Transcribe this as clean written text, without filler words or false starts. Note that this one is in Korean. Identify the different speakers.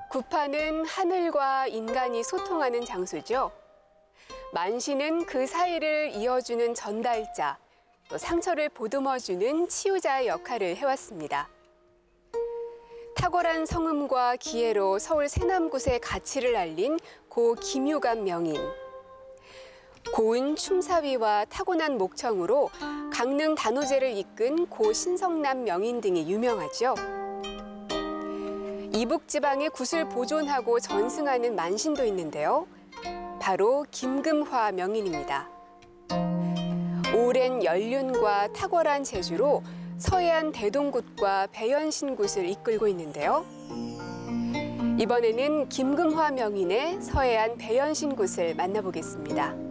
Speaker 1: 구파는 하늘과 인간이 소통하는 장소죠. 만시는 그 사이를 이어주는 전달자, 또 상처를 보듬어주는 치유자의 역할을 해왔습니다. 탁월한 성음과 기회로 서울 세남굿의 가치를 알린 고 김유감 명인. 고운 춤사위와 타고난 목청으로 강릉 단오제를 이끈 고 신성남 명인 등이 유명하죠. 이북지방의 굿을 보존하고 전승하는 만신도 있는데요. 바로 김금화 명인입니다. 오랜 연륜과 탁월한 재주로 서해안 대동굿과 배연신굿을 이끌고 있는데요. 이번에는 김금화 명인의 서해안 배연신굿을 만나보겠습니다.